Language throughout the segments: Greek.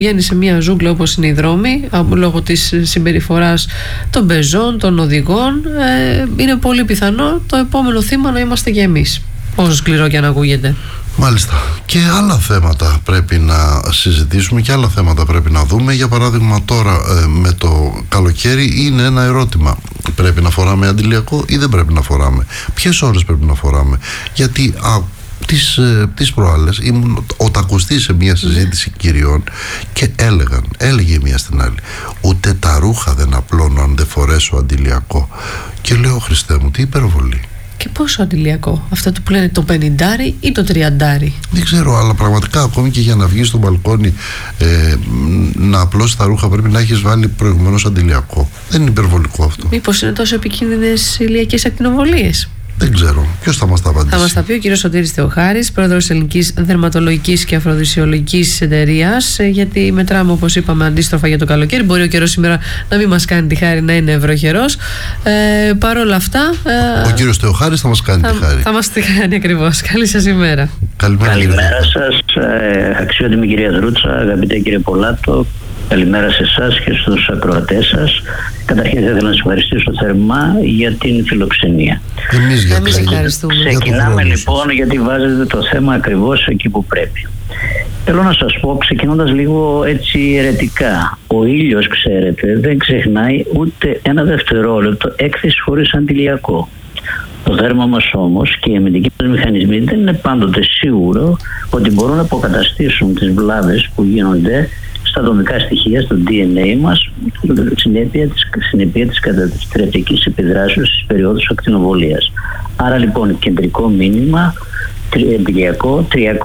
Βγαίνει σε μια ζούγκλα όπως είναι οι δρόμοι, λόγω της συμπεριφοράς των πεζών, των οδηγών, είναι πολύ πιθανό το επόμενο θύμα να είμαστε και εμείς, όσο σκληρό και αν ακούγεται. Μάλιστα. Και άλλα θέματα πρέπει να συζητήσουμε και άλλα θέματα πρέπει να δούμε. Για παράδειγμα, τώρα με το καλοκαίρι είναι ένα ερώτημα. Πρέπει να φοράμε αντιλιακό ή δεν πρέπει να φοράμε? Ποιες ώρες πρέπει να φοράμε? Γιατί τις προάλλες ήμουν οτακουστή σε μια συζήτηση κυριών και έλεγε μία στην άλλη, ούτε τα ρούχα δεν απλώνω αν δεν φορέσω αντιλιακό. Και λέω, Χριστέ μου, τι υπερβολή. Και πόσο αντιλιακό? Αυτό που λένε το 50 ή το 30? Δεν ξέρω, αλλά πραγματικά ακόμη και για να βγεις στο μπαλκόνι να απλώσεις τα ρούχα πρέπει να έχεις βάλει προηγουμένως αντιλιακό. Δεν είναι υπερβολικό αυτό? Μήπως είναι τόσο επικίνδυνες ηλιακές ακτινοβολίες? Δεν ξέρω. Ποιος θα μας τα απαντήσει? Θα μας τα πει ο κύριος Σωτήρης Θεοχάρης, πρόεδρος της Ελληνικής Δερματολογικής και Αφροδισιολογικής Εταιρείας. Γιατί μετράμε, όπως είπαμε, αντίστροφα για το καλοκαίρι. Μπορεί ο καιρός σήμερα να μην μας κάνει τη χάρη να είναι ευρωχερός. Παρ' όλα αυτά. Ο κύριος Θεοχάρης θα μας κάνει τη χάρη. Θα μας τη κάνει ακριβώς. Καλή σας ημέρα. Καλημέρα σας, αξιότιμη κυρία Δρούτσα, αγαπητέ κύριε Πολάτο. Καλημέρα σε εσάς και στους ακροατές σας. Καταρχήν θα ήθελα να σας ευχαριστήσω θερμά για την φιλοξενία. Εμείς ευχαριστούμε. Ξεκινάμε λοιπόν, γιατί βάζετε το θέμα ακριβώς εκεί που πρέπει. Θέλω να σας πω, ξεκινώντας λίγο έτσι αιρετικά, ο ήλιος, ξέρετε, δεν ξεχνάει ούτε ένα δευτερόλεπτο έκθεση χωρίς αντιλιακό. Το δέρμα μας όμως και οι αμυντικοί μας μηχανισμοί δεν είναι πάντοτε σίγουρο ότι μπορούν να αποκαταστήσουν τις βλάβες που γίνονται στα δομικά στοιχεία, στο DNA μας, συνέπεια της καταστρεπτικής επιδράσεως στις περιόδους ακτινοβολίας. Άρα λοιπόν, κεντρικό μήνυμα, αντιλιακό,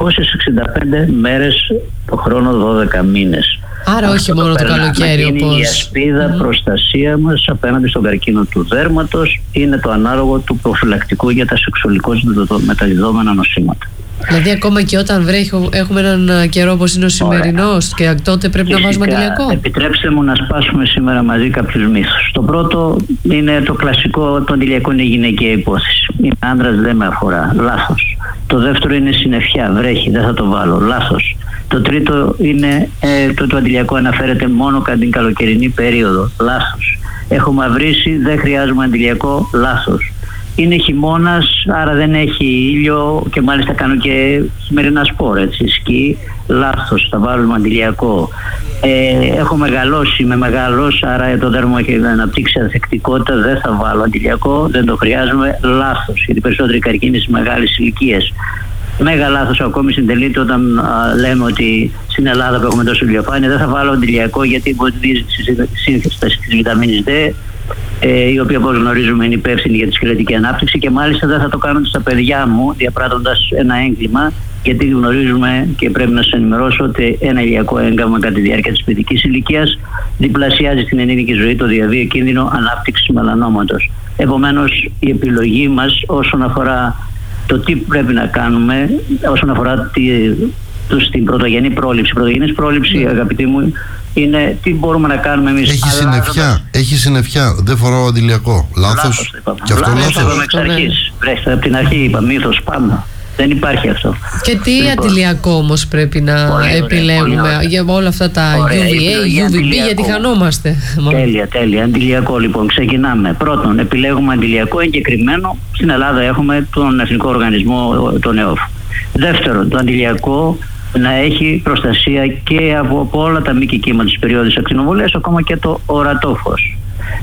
365 μέρες το χρόνο, 12 μήνες. Άρα όχι μόνο το καλοκαίρι, όπως είναι η ασπίδα προστασία μας απέναντι στον καρκίνο του δέρματος. Είναι το ανάλογο του προφυλακτικού για τα σεξουαλικώς μεταδιδόμενα νοσήματα. Δηλαδή ακόμα και όταν έχουμε έναν καιρό όπως είναι ο σημερινός, και τότε πρέπει να βάζουμε αντιλιακό? Επιτρέψτε μου να σπάσουμε σήμερα μαζί κάποιους μύθους. Το πρώτο είναι το κλασικό, το αντιλιακό είναι γυναικεία υπόθεση. Είμαι άντρας, δεν με αφορά. Λάθος. Το δεύτερο είναι συννεφιά, βρέχει, δεν θα το βάλω. Λάθος. Το τρίτο είναι το αντιλιακό αναφέρεται μόνο κατά την καλοκαιρινή περίοδο. Λάθος. Έχω μαυρίσει, δεν χρειάζομαι αντιλιακό. Λάθος. Είναι χειμώνας, άρα δεν έχει ήλιο και μάλιστα κάνω και σημερινά σπορ, έτσι, σκι. Λάθος, θα βάλουμε αντιλιακό. Έχω μεγαλώσει, είμαι μεγάλος, άρα το δέρμα έχει αναπτύξει ανθεκτικότητα, δεν θα βάλω αντιλιακό, δεν το χρειάζομαι. Λάθος, γιατί περισσότεροι καρκίνοι στις μεγάλες ηλικίες. Μέγα λάθος ακόμη συντελείται όταν λέμε ότι στην Ελλάδα που έχουμε τόσο ηλιοφάνεια δεν θα βάλω αντιλιακό γιατί βοηθήσει τη σύνθεση της βιταμίνης D, η οποία όπως γνωρίζουμε είναι υπεύθυνη για τη σκελετική ανάπτυξη, και μάλιστα δεν θα το κάνω στα παιδιά μου διαπράττοντας ένα έγκλημα, γιατί γνωρίζουμε και πρέπει να σας ενημερώσω ότι ένα ηλιακό έγκαμα κατά τη διάρκεια της παιδικής ηλικίας διπλασιάζει στην ενήλικη ζωή το διαβίω κίνδυνο ανάπτυξης μελανόματος. Επομένως, η επιλογή μας όσον αφορά το τι πρέπει να κάνουμε, όσον αφορά στην πρωτογενή πρόληψη. Πρωτογενής πρόληψη, αγαπητοί μου, είναι τι μπορούμε να κάνουμε εμείς. Έχει συννεφιά, δεν φοράω αντιλιακό. Λάθος. Και αυτό λάθος. Εξ αρχής. Από την αρχή είπα, μύθος πάντα. Δεν υπάρχει αυτό. Και τι αντιλιακό όμως πρέπει να επιλέγουμε για όλα αυτά τα UVA, UVB, γιατί χανόμαστε? Τέλεια. Αντιλιακό λοιπόν, ξεκινάμε. Πρώτον, επιλέγουμε αντιλιακό εγκεκριμένο. Στην Ελλάδα έχουμε τον Εθνικό Οργανισμό, τον ΕΟΦ. Δεύτερον, το αντιλιακό να έχει προστασία και από όλα τα μη κύματα της περίοδου ακτινοβολίας, ακόμα και το ορατό φως.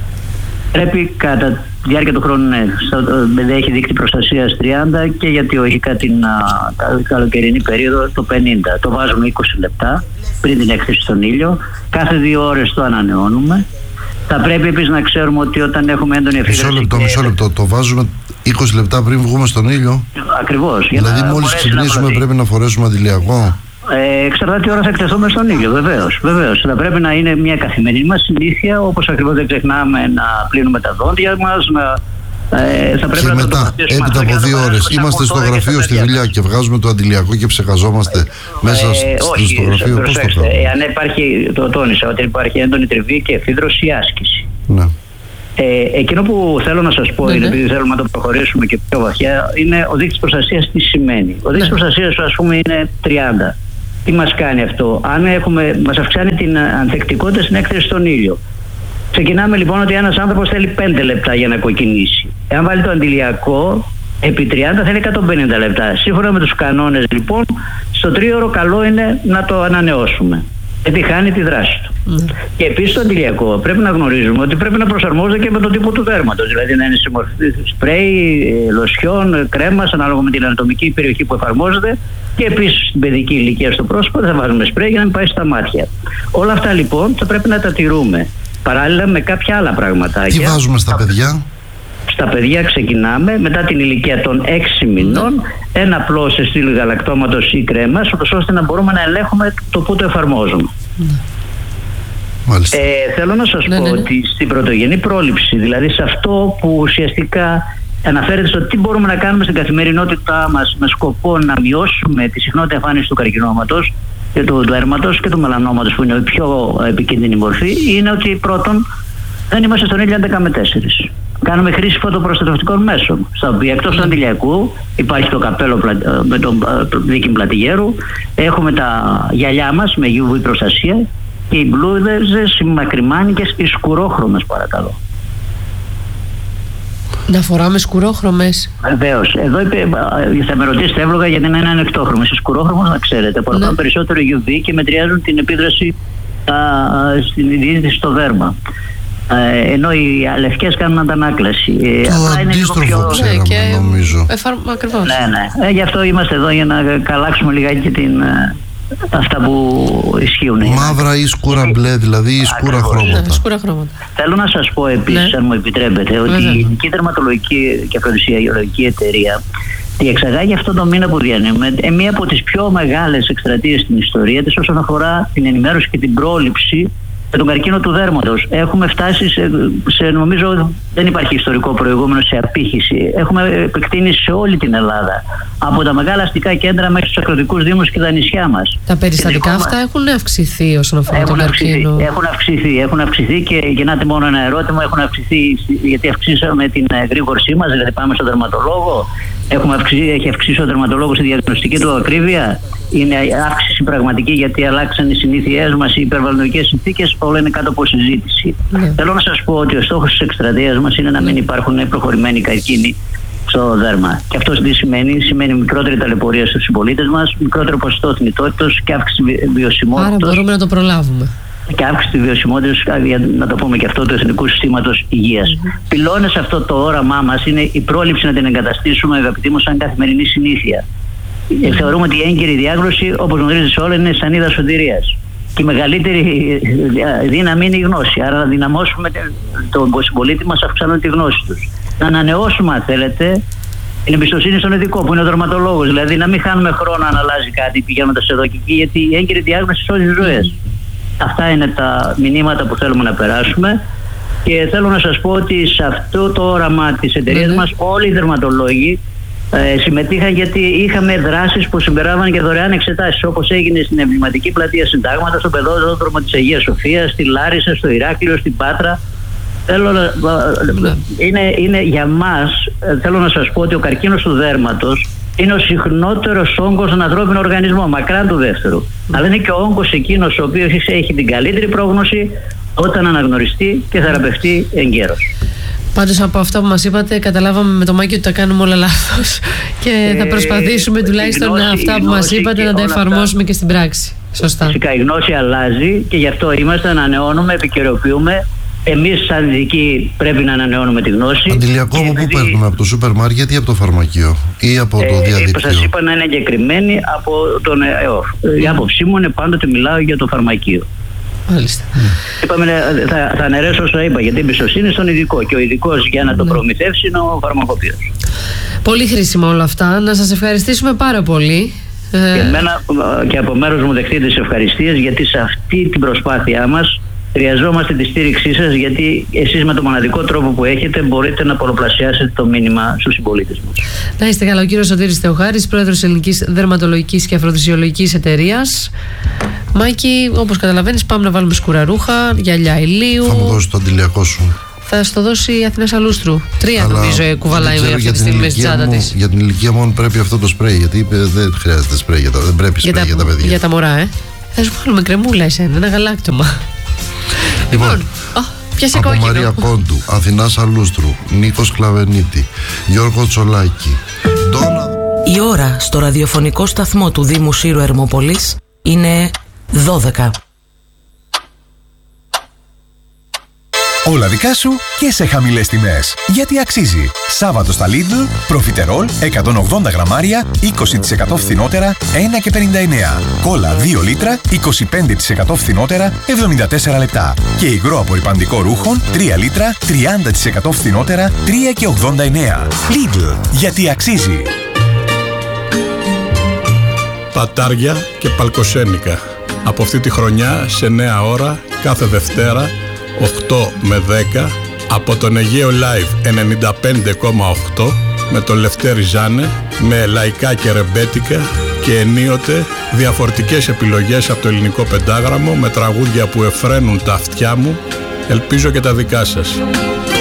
Πρέπει κατά τη διάρκεια του χρόνου να έχει δείκτη προστασίας 30 και γιατί όχι κατά την καλοκαιρινή περίοδο το 50. Το βάζουμε 20 λεπτά πριν την έκθεση στον ήλιο. Κάθε 2 ώρες το ανανεώνουμε. Θα πρέπει επίσης να ξέρουμε ότι όταν έχουμε έντονη εφήγηση... Μισό λεπτό. Το βάζουμε 20 λεπτά πριν βγούμε στον ήλιο. Ακριβώς. Δηλαδή μόλις ξυπνήσουμε πρέπει να φορέσουμε αντιλιακό. Εξαρτάται τι ώρα θα εκτεθούμε στον ήλιο, βεβαίως. Θα πρέπει να είναι μια καθημερινή μας συνήθεια, όπως ακριβώς δεν ξεχνάμε να πλύνουμε τα δόντια μας, θα πρέπει και να μετά, έπειτα από 2 ώρες, είμαστε στο γραφείο στη δουλειά και βγάζουμε το αντιλιακό και ψεκαζόμαστε μέσα στο γραφείο. Πώς το κάνουμε? Αν υπάρχει, το τόνισα, ότι υπάρχει έντονη τριβή και εφίδρωση ή άσκηση. Ναι. Εκείνο που θέλω να σας πω είναι, επειδή θέλουμε να το προχωρήσουμε και πιο βαθιά, είναι ο δείκτης προστασίας τι σημαίνει. Ο δείκτης προστασίας, ας πούμε, είναι 30. Τι μας κάνει αυτό? Μας αυξάνει την ανθεκτικότητα στην έκθεση στον ήλιο. Ξεκινάμε λοιπόν ότι ένας άνθρωπος θέλει 5 λεπτά για να κοκκινήσει. Εάν βάλει το αντιλιακό, επί 30 θέλει 150 λεπτά. Σύμφωνα με τους κανόνες λοιπόν, στο 3ωρο καλό είναι να το ανανεώσουμε. Γιατί χάνει τη δράση του. Και επίσης το αντιλιακό πρέπει να γνωρίζουμε ότι πρέπει να προσαρμόζεται και με τον τύπο του δέρματος. Δηλαδή να είναι σε μορφή σπρέι, λοσιόν, κρέμας, ανάλογα με την ανατομική περιοχή που εφαρμόζεται. Και επίσης στην παιδική ηλικία στο πρόσωπο δεν θα βάζουμε σπρέι για να μην πάει στα μάτια. Όλα αυτά λοιπόν θα πρέπει να τα τηρούμε. Παράλληλα με κάποια άλλα πραγματάκια. Τι βάζουμε στα παιδιά? Στα παιδιά ξεκινάμε μετά την ηλικία των 6 μηνών ένα απλό σε στήλη γαλακτώματος ή κρέμας, ώστε να μπορούμε να ελέγχουμε το που το εφαρμόζουμε. Θέλω να σας πω ότι στην πρωτογενή πρόληψη, δηλαδή σε αυτό που ουσιαστικά αναφέρεται στο τι μπορούμε να κάνουμε στην καθημερινότητά μας με σκοπό να μειώσουμε τη συχνότητα εμφάνισης του καρκινώματος και του δέρματος και του μελανόματος, που είναι η πιο επικίνδυνη μορφή, είναι ότι πρώτον δεν είμαστε στον ήλιο 11 με 4. Κάνουμε χρήση φωτοπροστατευτικών μέσων, στα οποία εκτός του αντιλιακού υπάρχει το καπέλο με τον δίκη πλατηγέρου, έχουμε τα γυαλιά μας με UV προστασία και οι μπλούδες, οι μακριμάνικες, οι σκουρόχρωμες παρακαλώ. Να φοράμε σκουρόχρωμες. Βεβαίως. Εδώ θα με ρωτήσετε εύλογα γιατί είναι ανεκτόχρωμες. Οι σκουρόχρωμες, να ξέρετε, απορροφούν περισσότερο UV και μετριάζουν την επίδραση στην διείσδυση στο δέρμα. Ενώ οι λευκές κάνουν αντανάκλαση. Το αντίστροφο ξέραμε, νομίζω. Ακριβώς. Ναι. Γι' αυτό είμαστε εδώ, για να καλάξουμε λιγάκι και αυτά που ισχύουν. Μαύρα ή σκούρα μπλε, δηλαδή ή σκούρα χρώματα. Θέλω να σας πω επίσης, αν μου επιτρέπετε, ότι η Ελληνική Δερματολογική και Αφροδισιολογική Εταιρεία διεξαγάγει αυτό το μήνα που διανύουμε μία από τις πιο μεγάλες εκστρατείες στην ιστορία της όσον αφορά την ενημέρωση και την πρόληψη με τον καρκίνο του δέρματος. Έχουμε φτάσει σε νομίζω δεν υπάρχει ιστορικό προηγούμενο σε απήχηση. Έχουμε επεκτείνει σε όλη την Ελλάδα. Από τα μεγάλα αστικά κέντρα μέχρι τους αγροτικούς δήμους και τα νησιά μας. Τα περιστατικά αυτά έχουν αυξηθεί όσον αφορά τον καρκίνο? Έχουν αυξηθεί και γεννάται μόνο ένα ερώτημα. Έχουν αυξηθεί γιατί αυξήσαμε την γρήγορσή μας, δηλαδή πάμε στον δερματολόγο. Έχει αυξήσει ο δερματολόγος η διαγνωστική του ακρίβεια. Είναι αύξηση πραγματική γιατί αλλάξαν οι συνήθειές μας, οι υπερβαλλοντικές συνθήκες, όλα είναι κάτω από συζήτηση. Θέλω να σας πω ότι ο στόχος της εκστρατείας μας είναι να μην υπάρχουν προχωρημένοι καρκίνοι στο δέρμα. Και αυτό τι σημαίνει? Σημαίνει μικρότερη ταλαιπωρία στους συμπολίτες μας, μικρότερο ποσοστό θνητότητας και αύξηση βιωσιμότητας. Άρα μπορούμε να το προλάβουμε. Και αύξηση τη βιωσιμότητας, να το πούμε και αυτό, του Εθνικού Συστήματος Υγείας. Πυλώνες αυτό το όραμά μας είναι η πρόληψη να την εγκαταστήσουμε, αγαπητοί μου, σαν καθημερινή συνήθεια. Θεωρούμε ότι η έγκαιρη διάγνωση, όπως γνωρίζετε σε όλα, είναι σανίδα σωτηρίας. Και η μεγαλύτερη δύναμη είναι η γνώση. Άρα να δυναμώσουμε τον συμπολίτη μας αυξάνοντας τη γνώση τους. Να ανανεώσουμε, αν θέλετε, την εμπιστοσύνη στον ειδικό που είναι ο δερματολόγος. Δηλαδή να μην χάνουμε χρόνο αν αλλάζει κάτι πηγαίνοντας σε δοκική, γιατί η έγκαιρη διάγνωση σε όλες τις ζωές. Αυτά είναι τα μηνύματα που θέλουμε να περάσουμε. Και θέλω να σας πω ότι σε αυτό το όραμα της εταιρείας μας όλοι οι δερματολόγοι συμμετείχαν, γιατί είχαμε δράσεις που συμπεράβαν και δωρεάν εξετάσεις, όπως έγινε στην Εμβληματική Πλατεία Συντάγματος, στο Παιδόδρομο της Αγίας Σοφίας, στη Λάρισα, στο Ηράκλειο, στην Πάτρα. Είναι για μας, θέλω να σας πω ότι ο καρκίνος του δέρματος είναι ο συχνότερος όγκος στον ανθρώπινο οργανισμό, μακράν του δεύτερου. Αλλά είναι και ο όγκος εκείνος ο οποίος έχει την καλύτερη πρόγνωση όταν αναγνωριστεί και θεραπευτεί εγκαίρως. Πάντως από αυτό που μας είπατε καταλάβαμε με το Μάκη ότι τα κάνουμε όλα λάθος και θα προσπαθήσουμε τουλάχιστον αυτά που μας είπατε να τα εφαρμόσουμε και στην πράξη. Σωστά. Φυσικά η γνώση αλλάζει και γι' αυτό είμαστε, ανανεώνουμε, επικαιροποιούμε. Εμείς σαν ειδικοί πρέπει να ανανεώνουμε τη γνώση. Αντιλιακό από πού παίρνουμε? Από το σούπερ μάρκετ ή από το φαρμακείο ή από το διαδίκτυο? Σας είπα να είναι εγκεκριμένη από τον ΕΟΦ. Η άποψή μου είναι πάντοτε μιλάω για το φαρμακείο. Μάλιστα. Είπαμε, θα αναιρέσω όσα είπα, γιατί η εμπιστοσύνη στον ειδικό και ο ειδικός για να το προμηθεύσει είναι ο φαρμακοποιός. Πολύ χρήσιμα όλα αυτά. Να σας ευχαριστήσουμε πάρα πολύ. Και από μέρος μου δεχτείτε τις ευχαριστίες, γιατί σε αυτή την προσπάθειά μας χρειαζόμαστε τη στήριξή σας, γιατί εσείς με τον μοναδικό τρόπο που έχετε μπορείτε να πολλαπλασιάσετε το μήνυμα στους συμπολίτες μας. Να είστε καλά. Ο κύριος Σωτήρης Θεοχάρης, πρόεδρος της Ελληνικής Δερματολογικής και Αφροδισιολογικής Εταιρείας. Μάκη, όπως καταλαβαίνεις, πάμε να βάλουμε σκουραρούχα, γυαλιά ηλίου. Θα μου δώσεις το αντιλιακό σου. θα στο δώσει η Αθηνά Σαλούστρου. 3 νομίζω κουβαλάει αυτή τη στιγμή στη τσάντα της. Για την ηλικία μόνο πρέπει αυτό το σπρέι, γιατί είπε δεν χρειάζεται σπρέι δεν πρέπει σπρέι για τα παιδιά. Για τα μωρά, θα σου βάλουμε κρεμούλα εσένα, ένα γαλάκτωμα. Λοιπόν, πιάσε από κόκκινο. Μαρία Κόντου, Αθηνά Σαλούστρου, Νίκος Κλαβενίτη, Γιώργο Τσολάκη. Η ώρα στο ραδιοφωνικό σταθμό του Δήμου Σύρου Ερμόπολης είναι 12. Όλα δικά σου και σε χαμηλές τιμές. Γιατί αξίζει. Σάββατο στα Lidl, προφιτερόλ 180 γραμμάρια, 20% φθηνότερα, 1,59. Κόλλα 2 λίτρα, 25% φθηνότερα, 74 λεπτά. Και υγρό απορρυπαντικό ρούχων, 3 λίτρα, 30% φθηνότερα, 3,89. Lidl, γιατί αξίζει. Πατάρια και παλκοσένικα. Από αυτή τη χρονιά σε νέα ώρα, κάθε Δευτέρα, 8 με 10, από τον Αιγαίο Live 95,8 με τον Λευτέρη Ζάνε, με λαϊκά και ρεμπέτικα και ενίοτε διαφορετικές επιλογές από το ελληνικό πεντάγραμμο με τραγούδια που εφραίνουν τα αυτιά μου, ελπίζω και τα δικά σας.